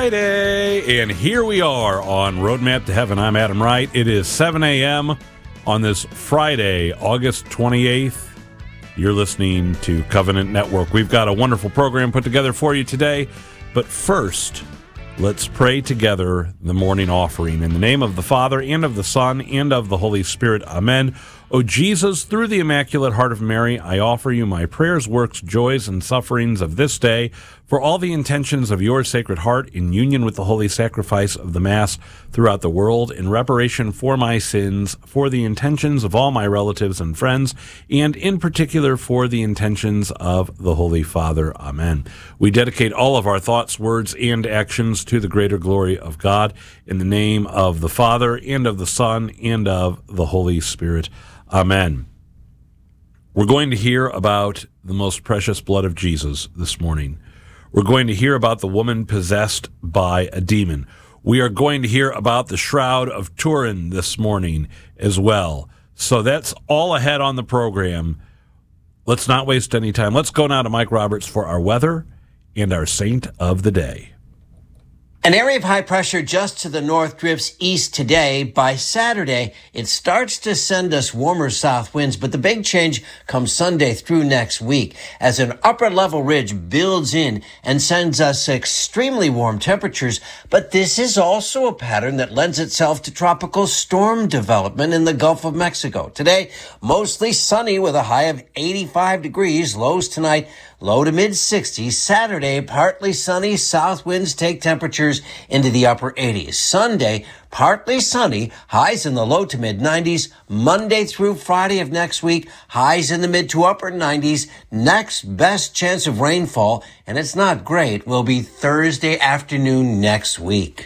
Friday, and here we are on Roadmap to Heaven. I'm Adam Wright. It is 7 a.m. on this Friday, August 28th. You're listening to Covenant Network. We've got a wonderful program put together for you today, but first, let's pray together the morning offering. In the name of the Father, and of the Son, and of the Holy Spirit. Amen. O Jesus, through the Immaculate Heart of Mary, I offer you my prayers, works, joys, and sufferings of this day, for all the intentions of your Sacred Heart, in union with the holy sacrifice of the Mass throughout the world, in reparation for my sins, for the intentions of all my relatives and friends, and in particular for the intentions of the Holy Father. Amen. We dedicate all of our thoughts, words, and actions to the greater glory of God, in the name of the Father, and of the Son, and of the Holy Spirit. Amen. We're going to hear about the most precious blood of Jesus this morning. We're going to hear about the woman possessed by a demon. We are going to hear about the Shroud of Turin this morning as well. So that's all ahead on the program. Let's not waste any time. Let's go now to Mike Roberts for our weather and our saint of the day. An area of high pressure just to the north drifts east today. By Saturday, it starts to send us warmer south winds, but the big change comes Sunday through next week as an upper level ridge builds in and sends us extremely warm temperatures. But this is also a pattern that lends itself to tropical storm development in the Gulf of Mexico. Today, mostly sunny with a high of 85 degrees. Lows tonight, low to mid-60s. Saturday, partly sunny. South winds take temperatures into the upper 80s. Sunday, partly sunny. Highs in the low to mid-90s. Monday through Friday of next week, highs in the mid to upper 90s. Next best chance of rainfall, and it's not great, will be Thursday afternoon next week.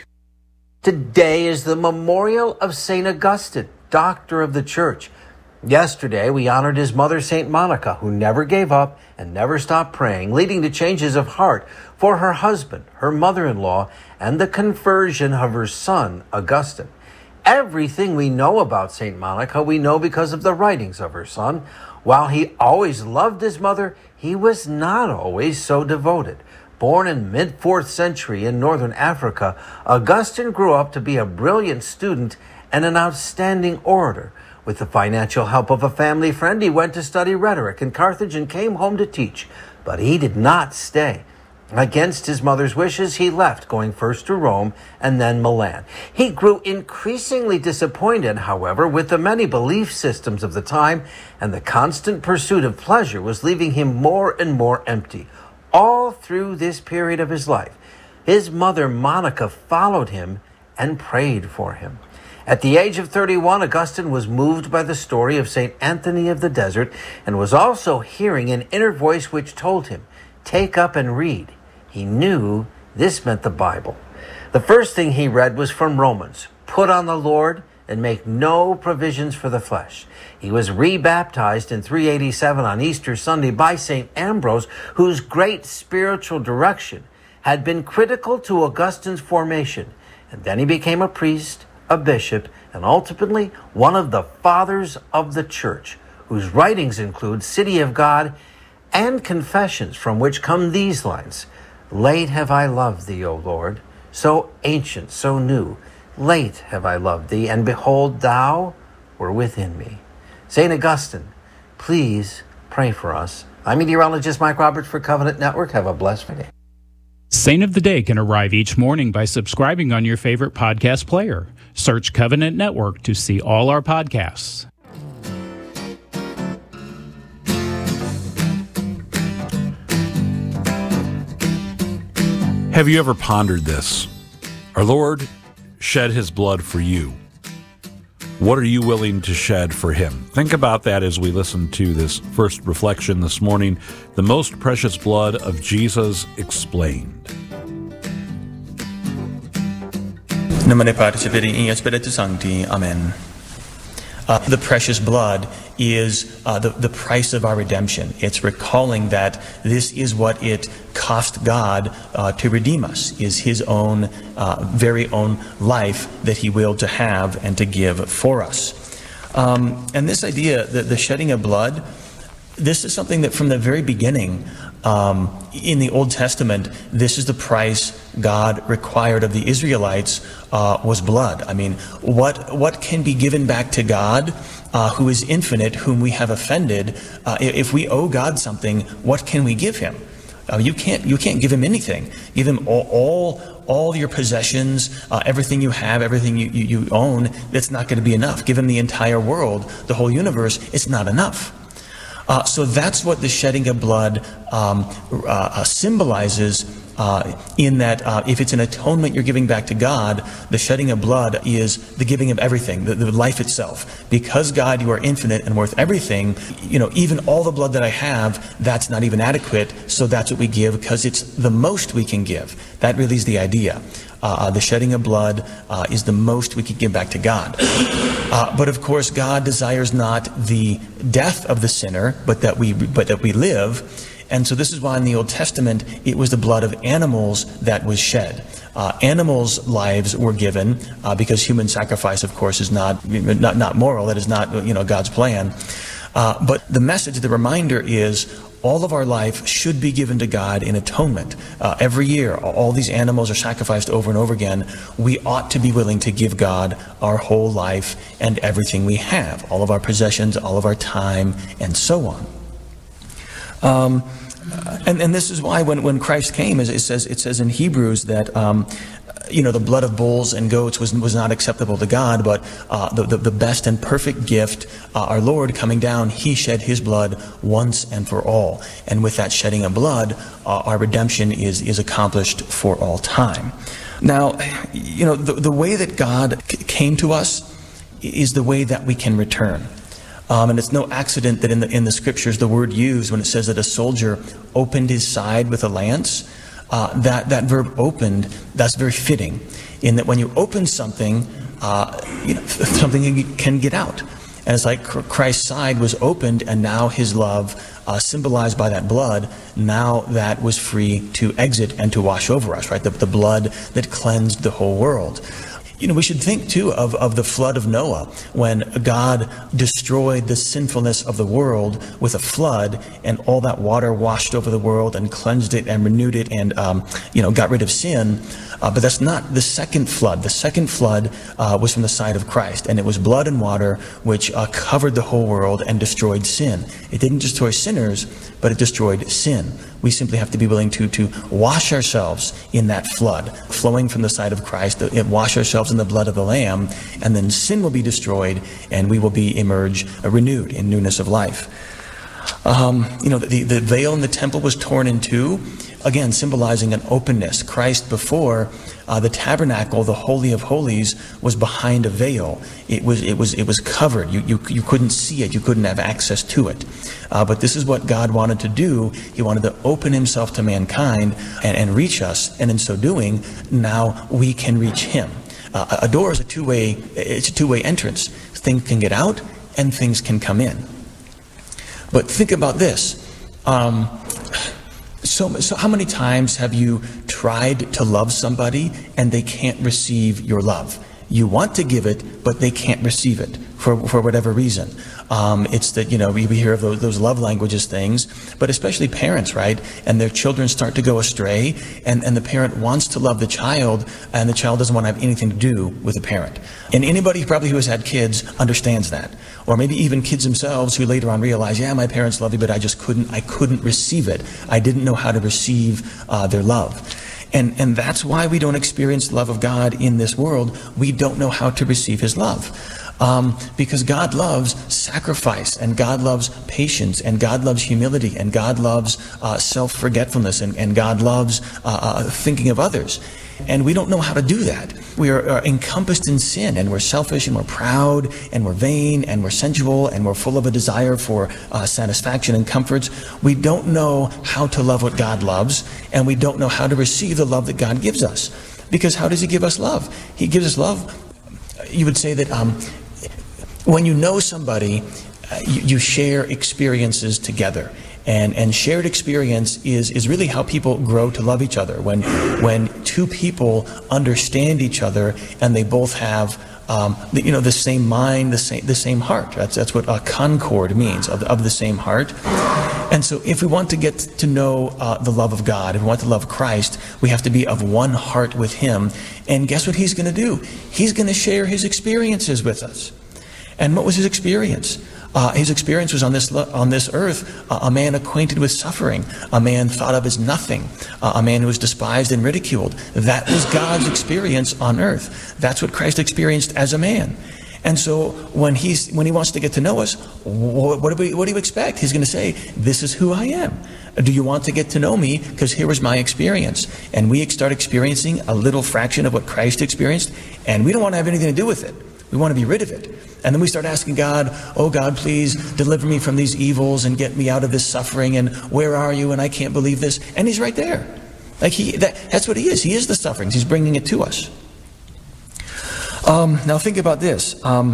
Today is the memorial of St. Augustine, Doctor of the Church. Yesterday, we honored his mother, St. Monica, who never gave up and never stopped praying, leading to changes of heart for her husband, her mother-in-law, and the conversion of her son, Augustine. Everything we know about St. Monica, we know because of the writings of her son. While he always loved his mother, he was not always so devoted. Born in mid-4th century in northern Africa, Augustine grew up to be a brilliant student and an outstanding orator. With the financial help of a family friend, he went to study rhetoric in Carthage and came home to teach. But he did not stay. Against his mother's wishes, he left, going first to Rome and then Milan. He grew increasingly disappointed, however, with the many belief systems of the time, and the constant pursuit of pleasure was leaving him more and more empty. All through this period of his life, his mother, Monica, followed him and prayed for him. At the age of 31, Augustine was moved by the story of St. Anthony of the Desert and was also hearing an inner voice which told him, "Take up and read." He knew this meant the Bible. The first thing he read was from Romans, "Put on the Lord and make no provisions for the flesh." He was rebaptized in 387 on Easter Sunday by St. Ambrose, whose great spiritual direction had been critical to Augustine's formation. And then he became a priest, a bishop, and ultimately one of the fathers of the church, whose writings include City of God and Confessions, from which come these lines: "Late have I loved thee, O Lord, so ancient, so new. Late have I loved thee, and behold, thou were within me." St. Augustine, please pray for us. I'm meteorologist Mike Roberts for Covenant Network. Have a blessed Friday. Saint of the Day can arrive each morning by subscribing on your favorite podcast player. Search Covenant Network to see all our podcasts. Have you ever pondered this? Our Lord shed his blood for you. What are you willing to shed for him? Think about that as we listen to this first reflection this morning, the most precious blood of Jesus explained. Nomine Patris et Filii et Spiritus Sancti. Amen. The precious blood is the price of our redemption. It's recalling that this is what it cost God to redeem us, is his own very own life that he willed to have and to give for us. And this idea, that the shedding of blood, this is something that from the very beginning in the Old Testament, this is the price God required of the Israelites, was blood. I mean, what can be given back to God, who is infinite, whom we have offended? If we owe God something, what can we give him? You can't give him anything. Give him all your possessions, everything you have, everything you own. That's not going to be enough. Give him the entire world, the whole universe. It's not enough. So that's what the shedding of blood symbolizes, in that if it's an atonement you're giving back to God, the shedding of blood is the giving of everything, the life itself. Because God, you are infinite and worth everything, even all the blood that I have, that's not even adequate, so that's what we give because it's the most we can give. That really is the idea. The shedding of blood is the most we could give back to God. But of course, God desires not the death of the sinner, but that we live. And so this is why in the Old Testament, it was the blood of animals that was shed. Animals' lives were given because human sacrifice, of course, is not moral. That is not God's plan. But the message, the reminder is, all of our life should be given to God in atonement. Every year, all these animals are sacrificed over and over again. We ought to be willing to give God our whole life and everything we have, all of our possessions, all of our time, and so on. And this is why when Christ came, it says in Hebrews that the blood of bulls and goats was not acceptable to God, but the best and perfect gift, our Lord coming down, he shed his blood once and for all. And with that shedding of blood, our redemption is accomplished for all time. Now, the way that God came to us is the way that we can return. And it's no accident that in the scriptures, the word used when it says that a soldier opened his side with a lance, that verb opened, that's very fitting, in that when you open something, something can get out. And it's like Christ's side was opened, and now his love, symbolized by that blood, now that was free to exit and to wash over us, right? The blood that cleansed the whole world. We should think, too, of the flood of Noah, when God destroyed the sinfulness of the world with a flood, and all that water washed over the world and cleansed it and renewed it and, got rid of sin. But that's not the second flood. The second flood was from the side of Christ, and it was blood and water which covered the whole world and destroyed sin. It didn't destroy sinners, but it destroyed sin. We simply have to be willing to wash ourselves in that flood, flowing from the side of Christ, and wash ourselves in the blood of the Lamb, and then sin will be destroyed, and we will emerge renewed in newness of life. The veil in the temple was torn in two, again symbolizing an openness. Christ, before the tabernacle, the Holy of Holies, was behind a veil. It was covered. You couldn't see it. You couldn't have access to it. But this is what God wanted to do. He wanted to open himself to mankind and reach us. And in so doing, now we can reach him. A door is a two-way entrance. Things can get out and things can come in. But think about this. So how many times have you tried to love somebody and they can't receive your love? You want to give it, but they can't receive it for whatever reason. It's that, we hear of those love languages things, but especially parents, right? And their children start to go astray, and the parent wants to love the child, and the child doesn't want to have anything to do with the parent. And anybody probably who has had kids understands that. Or maybe even kids themselves who later on realize, yeah, my parents love me, but I couldn't receive it. I didn't know how to receive their love. And that's why we don't experience the love of God in this world. We don't know how to receive his love. Because God loves sacrifice, and God loves patience, and God loves humility, and God loves self-forgetfulness, and God loves thinking of others. And we don't know how to do that. We are encompassed in sin, and we're selfish, and we're proud, and we're vain, and we're sensual, and we're full of a desire for satisfaction and comforts. We don't know how to love what God loves, and we don't know how to receive the love that God gives us. Because how does he give us love? He gives us love. You would say that when you know somebody, you share experiences together. And shared experience is really how people grow to love each other. When two people understand each other and they both have the same mind, the same heart. That's what concord means, of the same heart. And so if we want to get to know the love of God, if we want to love Christ, we have to be of one heart with him. And guess what he's going to do? He's going to share his experiences with us. And what was his experience? His experience was on this earth, a man acquainted with suffering, a man thought of as nothing, a man who was despised and ridiculed. That was God's experience on earth. That's what Christ experienced as a man. And so when he wants to get to know us, what do you expect? He's going to say, this is who I am. Do you want to get to know me? Because here was my experience. And we start experiencing a little fraction of what Christ experienced, and we don't want to have anything to do with it. We want to be rid of it. And then we start asking God, oh God, please deliver me from these evils and get me out of this suffering, and where are you? And I can't believe this. And he's right there. That's what he is. He is the sufferings. He's bringing it to us. Now think about this.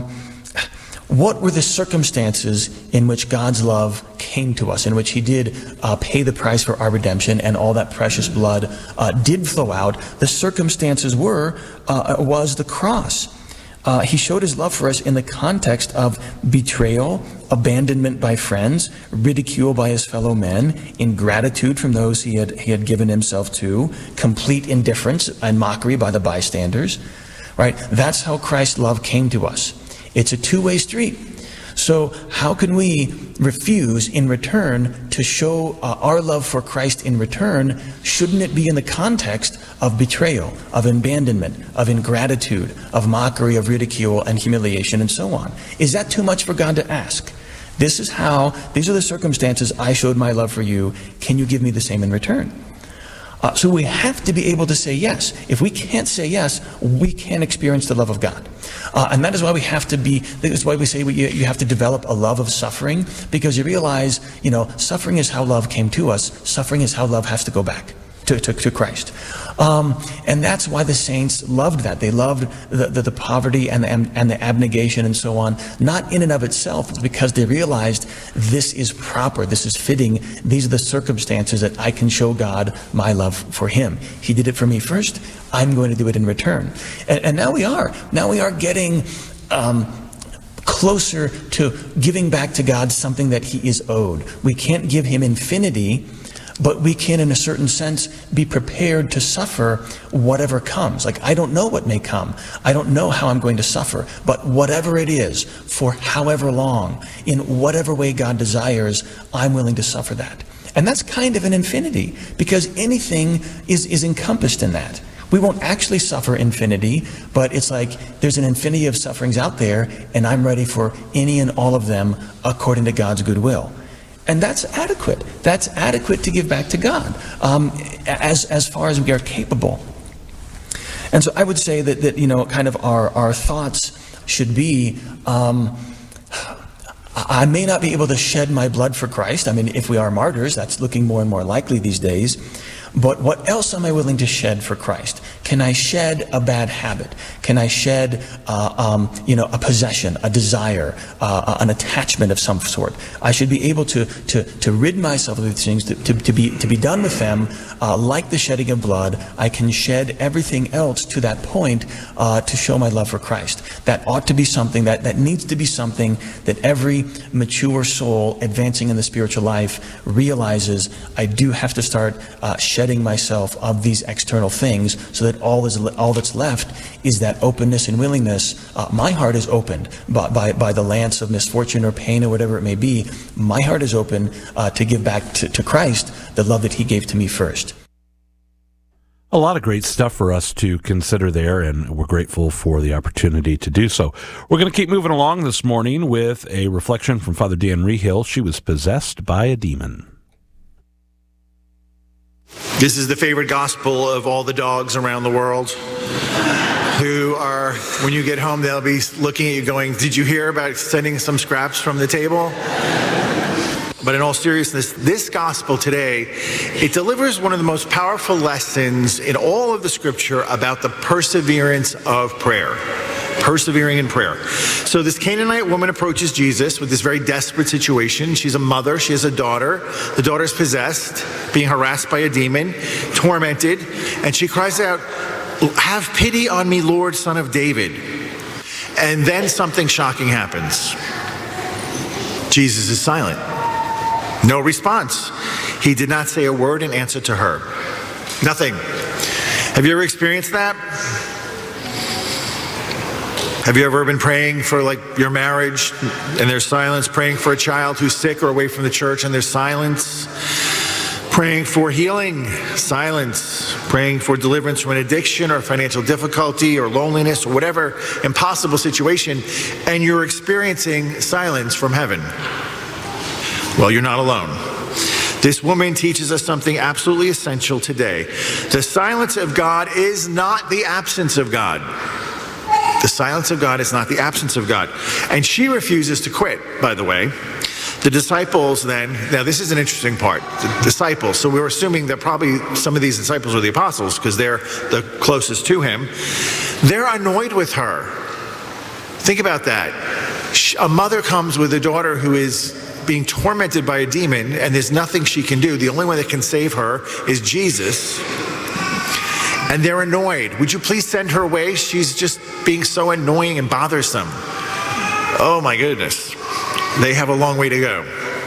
What were the circumstances in which God's love came to us, in which he did pay the price for our redemption and all that precious blood did flow out? The circumstances was the cross. He showed his love for us in the context of betrayal, abandonment by friends, ridicule by his fellow men, ingratitude from those he had given himself to, complete indifference and mockery by the bystanders. Right? That's how Christ's love came to us. It's a two-way street. So how can we refuse in return to show our love for Christ in return? Shouldn't it be in the context of betrayal, of abandonment, of ingratitude, of mockery, of ridicule and humiliation and so on? Is that too much for God to ask? These are the circumstances I showed my love for you. Can you give me the same in return? So we have to be able to say yes. If we can't say yes, we can't experience the love of God. And that is why we say you have to develop a love of suffering, because you realize, suffering is how love came to us. Suffering is how love has to go back to Christ. And that's why the saints loved that. They loved the poverty and the abnegation and so on, not in and of itself. It's because they realized this is proper, this is fitting, these are the circumstances that I can show God my love for him. He did it for me first, I'm going to do it in return. And now we are getting closer to giving back to God something that he is owed. We can't give him infinity, but we can, in a certain sense, be prepared to suffer whatever comes. Like, I don't know what may come. I don't know how I'm going to suffer. But whatever it is, for however long, in whatever way God desires, I'm willing to suffer that. And that's kind of an infinity, because anything is encompassed in that. We won't actually suffer infinity, but it's like there's an infinity of sufferings out there, and I'm ready for any and all of them according to God's good will. And that's adequate. That's adequate to give back to God, as far as we are capable. And so I would say that kind of our thoughts should be, I may not be able to shed my blood for Christ. I mean, if we are martyrs, that's looking more and more likely these days. But what else am I willing to shed for Christ? Can I shed a bad habit? Can I shed, a possession, a desire, an attachment of some sort? I should be able to rid myself of these things, to be done with them, like the shedding of blood. I can shed everything else to that point to show my love for Christ. That ought to be something that needs to be something that every mature soul advancing in the spiritual life realizes. I do have to start shedding myself of these external things, so that all that's left is that openness and willingness. My heart is opened by the lance of misfortune or pain or whatever it may be. My heart is open to give back to Christ the love that he gave to me first. A lot of great stuff for us to consider there, and we're grateful for the opportunity to do so. We're going to keep moving along this morning with a reflection from Father Dan Rehill. She was possessed by a demon. This is the favorite gospel of all the dogs around the world, who are, when you get home, they'll be looking at you going, did you hear about sending some scraps from the table? But in all seriousness, this gospel today, it delivers one of the most powerful lessons in all of the scripture about the perseverance of prayer. Persevering in prayer. So this Canaanite woman approaches Jesus with this very desperate situation. She's a mother. She has a daughter. The daughter's possessed, being harassed by a demon, tormented. And she cries out, "Have pity on me, Lord, Son of David." And then something shocking happens. Jesus is silent. No response. He did not say a word in answer to her. Nothing. Have you ever experienced that? Have you ever been praying for like your marriage and there's silence? Praying for a child who's sick or away from the church and there's silence? Praying for healing, silence. Praying for deliverance from an addiction or financial difficulty or loneliness or whatever impossible situation, and you're experiencing silence from heaven. Well, you're not alone. This woman teaches us something absolutely essential today. The silence of God is not the absence of God. The silence of God is not the absence of God. And she refuses to quit, by the way. The disciples then, now this is an interesting part, the disciples, so we were assuming that probably some of these disciples were the apostles because they're the closest to him. They're annoyed with her. Think about that. A mother comes with a daughter who is being tormented by a demon and there's nothing she can do. The only one that can save her is Jesus. And they're annoyed. Would you please send her away? She's just being so annoying and bothersome. Oh my goodness. They have a long way to go.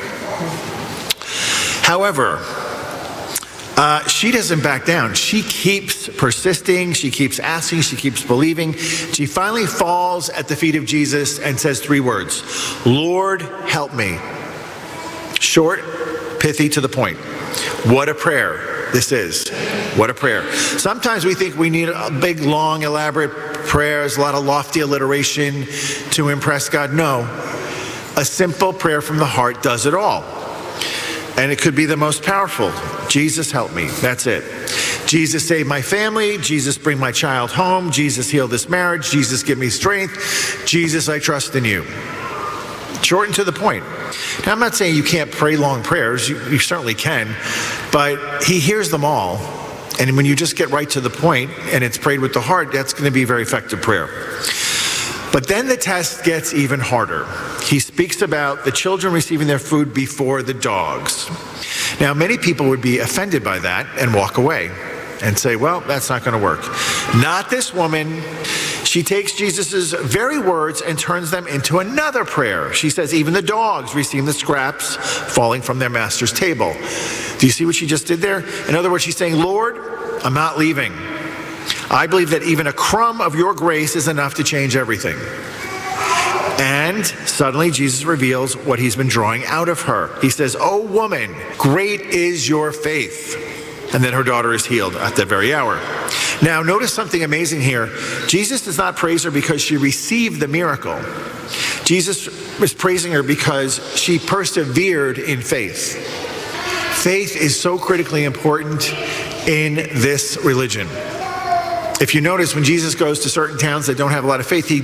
However, she doesn't back down. She keeps persisting. She keeps asking. She keeps believing. She finally falls at the feet of Jesus and says 3 words. Lord, help me. Short, pithy, to the point. What a prayer this is. What a prayer. Sometimes we think we need a big, long, elaborate prayers, a lot of lofty alliteration to impress God. No. A simple prayer from the heart does it all. And it could be the most powerful. Jesus, help me. That's it. Jesus, save my family. Jesus, bring my child home. Jesus, heal this marriage. Jesus, give me strength. Jesus, I trust in you. Short and to the point. Now, I'm not saying you can't pray long prayers. You certainly can. But he hears them all. And when you just get right to the point and it's prayed with the heart, that's going to be a very effective prayer. But then the test gets even harder. He speaks about the children receiving their food before the dogs. Now, many people would be offended by that and walk away and say, well, that's not going to work. Not this woman. She takes Jesus' very words and turns them into another prayer. She says, even the dogs receive the scraps falling from their master's table. Do you see what she just did there? In other words, she's saying, Lord, I'm not leaving. I believe that even a crumb of your grace is enough to change everything. And suddenly Jesus reveals what he's been drawing out of her. He says, oh woman, great is your faith. And then her daughter is healed at that very hour. Now, notice something amazing here. Jesus does not praise her because she received the miracle. Jesus was praising her because she persevered in faith. Faith is so critically important in this religion. If you notice, when Jesus goes to certain towns that don't have a lot of faith, he